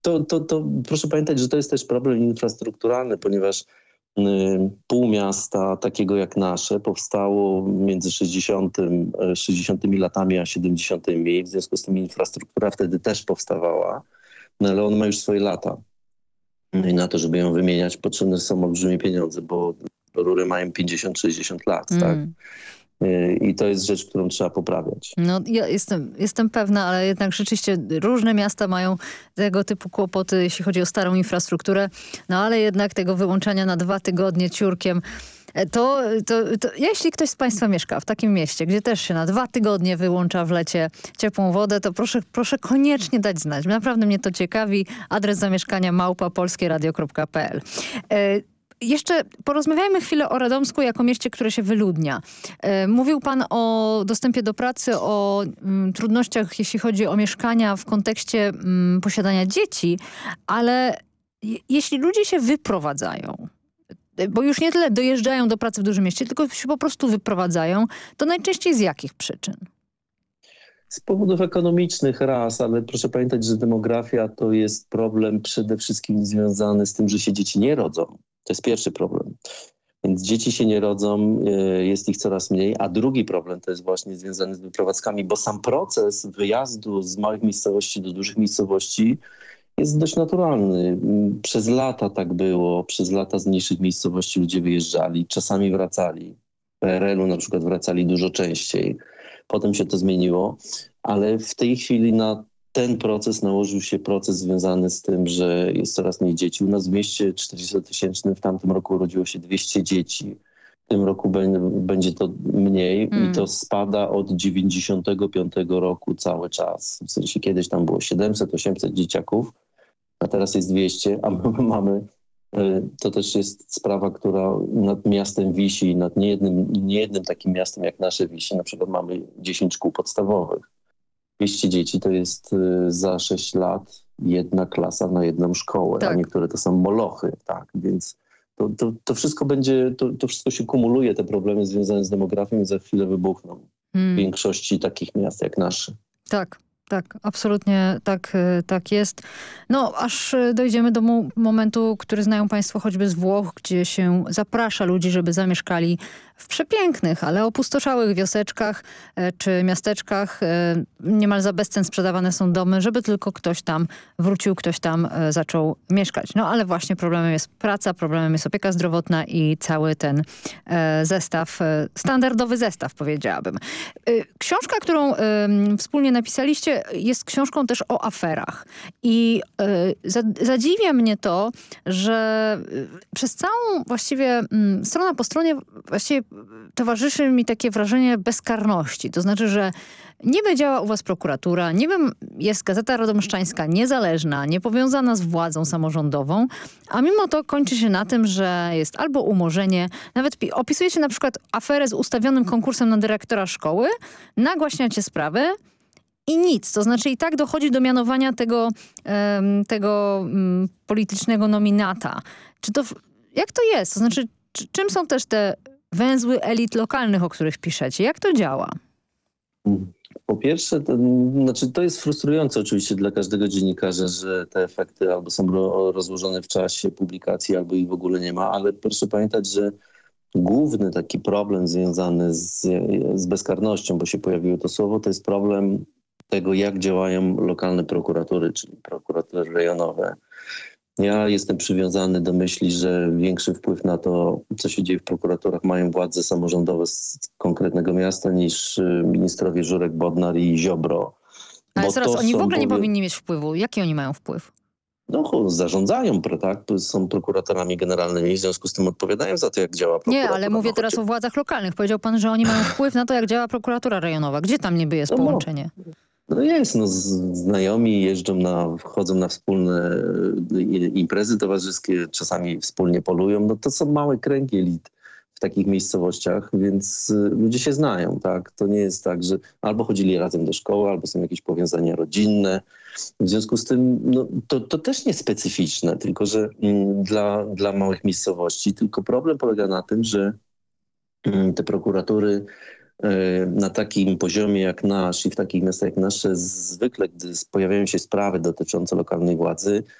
To proszę pamiętać, że to jest też problem infrastrukturalny, ponieważ pół miasta takiego jak nasze powstało między 60 latami a 70. W związku z tym infrastruktura wtedy też powstawała, no ale on ma już swoje lata. No i na to, żeby ją wymieniać, potrzebne są olbrzymie pieniądze, bo rury mają 50-60 lat, tak? I to jest rzecz, którą trzeba poprawiać. No ja jestem pewna, ale jednak rzeczywiście różne miasta mają tego typu kłopoty, jeśli chodzi o starą infrastrukturę. No ale jednak tego wyłączania na 2 tygodnie ciurkiem, to jeśli ktoś z państwa mieszka w takim mieście, gdzie też się na 2 tygodnie wyłącza w lecie ciepłą wodę, to proszę koniecznie dać znać. Naprawdę mnie to ciekawi. Adres zamieszkania @polskieradio.pl. Jeszcze porozmawiajmy chwilę o Radomsku jako mieście, które się wyludnia. Mówił pan o dostępie do pracy, o trudnościach, jeśli chodzi o mieszkania w kontekście posiadania dzieci, ale jeśli ludzie się wyprowadzają, bo już nie tyle dojeżdżają do pracy w dużym mieście, tylko się po prostu wyprowadzają, to najczęściej z jakich przyczyn? Z powodów ekonomicznych raz, ale proszę pamiętać, że demografia to jest problem przede wszystkim związany z tym, że się dzieci nie rodzą. To jest pierwszy problem. Więc dzieci się nie rodzą, jest ich coraz mniej, a drugi problem to jest właśnie związany z wyprowadzkami, bo sam proces wyjazdu z małych miejscowości do dużych miejscowości jest dość naturalny. Przez lata tak było, przez lata z mniejszych miejscowości ludzie wyjeżdżali, czasami wracali. W PRL-u na przykład wracali dużo częściej. Potem się to zmieniło, ale w tej chwili na ten proces nałożył się proces związany z tym, że jest coraz mniej dzieci. U nas w mieście 40-tysięcznym w tamtym roku urodziło się 200 dzieci. W tym roku będzie to mniej i to spada od 95 roku cały czas. W sensie kiedyś tam było 700-800 dzieciaków, a teraz jest 200, a my mamy... To też jest sprawa, która nad miastem wisi, nad niejednym takim miastem jak nasze wisi. Na przykład mamy 10 szkół podstawowych. 200 dzieci to jest za 6 lat 1 klasa na 1 szkołę, tak. A niektóre to są molochy, tak, więc to wszystko będzie, to wszystko się kumuluje, te problemy związane z demografią i za chwilę wybuchną w większości takich miast jak nasze. Tak, absolutnie tak jest. No, aż dojdziemy do momentu, który znają państwo choćby z Włoch, gdzie się zaprasza ludzi, żeby zamieszkali w przepięknych, ale opustoszałych wioseczkach czy miasteczkach. Niemal za bezcen sprzedawane są domy, żeby tylko ktoś tam wrócił, ktoś tam zaczął mieszkać. No ale właśnie problemem jest praca, problemem jest opieka zdrowotna i cały ten zestaw, standardowy zestaw powiedziałabym. Książka, którą wspólnie napisaliście, jest książką też o aferach. I zadziwia mnie to, że przez całą właściwie strona po stronie właściwie towarzyszy mi takie wrażenie bezkarności. To znaczy, że niby działa u was prokuratura, niby jest Gazeta Radomszczańska niezależna, niepowiązana z władzą samorządową, a mimo to kończy się na tym, że jest albo umorzenie, nawet opisujecie na przykład aferę z ustawionym konkursem na dyrektora szkoły, nagłaśniacie sprawę i nic. To znaczy i tak dochodzi do mianowania tego politycznego nominata. Jak to jest? To znaczy, czym są też te węzły elit lokalnych, o których piszecie? Jak to działa? Po pierwsze, to jest frustrujące oczywiście dla każdego dziennikarza, że te efekty albo są rozłożone w czasie publikacji, albo ich w ogóle nie ma, ale proszę pamiętać, że główny taki problem związany z bezkarnością, bo się pojawiło to słowo, to jest problem tego, jak działają lokalne prokuratury, czyli prokuratury rejonowe. Ja jestem przywiązany do myśli, że większy wpływ na to, co się dzieje w prokuraturach, mają władze samorządowe z konkretnego miasta niż ministrowie Żurek, Bodnar i Ziobro. Ale zaraz, oni w ogóle nie powinni mieć wpływu. Jaki oni mają wpływ? No, zarządzają, tak? Są prokuratorami generalnymi, w związku z tym odpowiadają za to, jak działa prokuratura. Nie, ale mówię teraz o władzach lokalnych. Powiedział pan, że oni mają wpływ na to, jak działa prokuratura rejonowa. Gdzie tam niby jest połączenie? Znajomi chodzą na wspólne imprezy towarzyskie, czasami wspólnie polują. No to są małe kręgi elit w takich miejscowościach, więc ludzie się znają, tak? To nie jest tak, że albo chodzili razem do szkoły, albo są jakieś powiązania rodzinne. W związku z tym to też nie specyficzne, tylko że dla małych miejscowości. Tylko problem polega na tym, że te prokuratury na takim poziomie jak nasz i w takich miastach jak nasze, zwykle, gdy pojawiają się sprawy dotyczące lokalnej władzy,